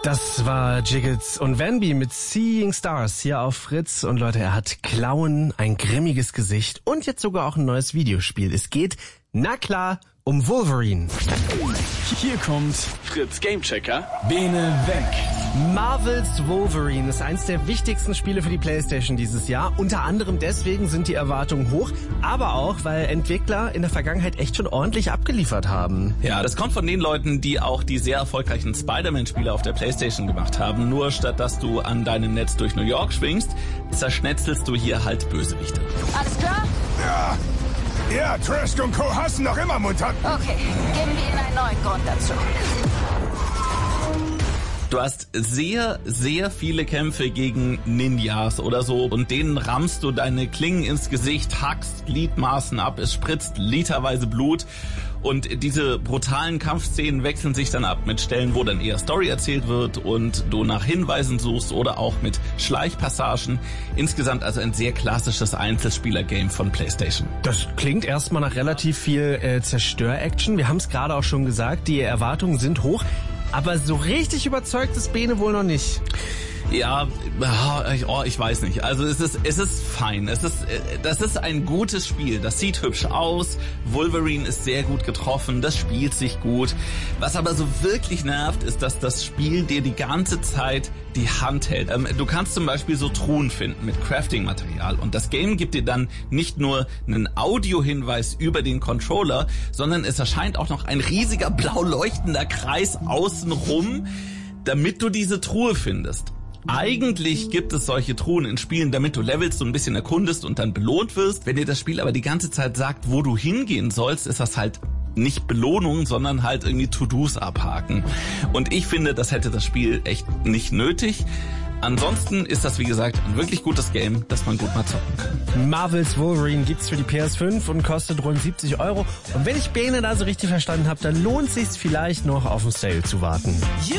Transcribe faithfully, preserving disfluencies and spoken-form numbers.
Das war Jiggets und Vanby mit Seeing Stars hier auf Fritz. Und Leute, er hat Klauen, ein grimmiges Gesicht und jetzt sogar auch ein neues Videospiel. Es geht, na klar, um Wolverine. Hier kommt Fritz Gamechecker. Bene weg. Marvels Wolverine ist eins der wichtigsten Spiele für die PlayStation dieses Jahr. Unter anderem deswegen sind die Erwartungen hoch, aber auch, weil Entwickler in der Vergangenheit echt schon ordentlich abgeliefert haben. Ja, das kommt von den Leuten, die auch die sehr erfolgreichen Spider-Man-Spiele auf der PlayStation gemacht haben. Nur statt dass du an deinem Netz durch New York schwingst, zerschnetzelst du hier halt Bösewichte. Alles klar? Ja. Ja, Trask und Co. hassen noch immer Mutanten. Okay, geben wir ihnen einen neuen Grund dazu. Du hast sehr, sehr viele Kämpfe gegen Ninjas oder so und denen rammst du deine Klingen ins Gesicht, hackst Gliedmaßen ab, es spritzt literweise Blut und diese brutalen Kampfszenen wechseln sich dann ab mit Stellen, wo dann eher Story erzählt wird und du nach Hinweisen suchst oder auch mit Schleichpassagen. Insgesamt also ein sehr klassisches Einzelspieler-Game von PlayStation. Das klingt erstmal nach relativ viel äh, Zerstör-Action. Wir haben es gerade auch schon gesagt, die Erwartungen sind hoch. Aber so richtig überzeugt ist Bene wohl noch nicht. Ja, oh, ich weiß nicht. Also es ist es ist fein. Es ist das ist ein gutes Spiel. Das sieht hübsch aus. Wolverine ist sehr gut getroffen. Das spielt sich gut. Was aber so wirklich nervt, ist, dass das Spiel dir die ganze Zeit die Hand hält. Ähm, du kannst zum Beispiel so Truhen finden mit Crafting-Material und das Game gibt dir dann nicht nur einen Audio-Hinweis über den Controller, sondern es erscheint auch noch ein riesiger blau leuchtender Kreis außenrum, damit du diese Truhe findest. Eigentlich gibt es solche Truhen in Spielen, damit du levelst, so ein bisschen erkundest und dann belohnt wirst. Wenn dir das Spiel aber die ganze Zeit sagt, wo du hingehen sollst, ist das halt nicht Belohnung, sondern halt irgendwie To-Dos abhaken. Und ich finde, das hätte das Spiel echt nicht nötig. Ansonsten ist das, wie gesagt, ein wirklich gutes Game, das man gut mal zocken kann. Marvels Wolverine gibt's für die P S fünf und kostet rund siebzig Euro. Und wenn ich Bene da so richtig verstanden habe, dann lohnt sich's vielleicht noch auf den Sale zu warten.